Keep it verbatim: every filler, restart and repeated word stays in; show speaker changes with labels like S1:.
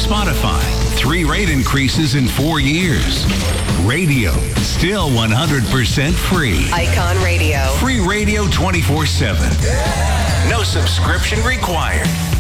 S1: Spotify, three rate increases in four years. Radio, still one hundred percent free.
S2: Icon Radio.
S1: Free radio twenty-four seven. No subscription required.